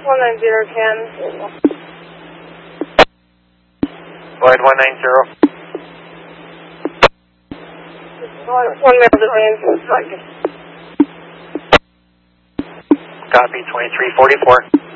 19010. Void 190. 1 mile to Ransom. Copy 2344.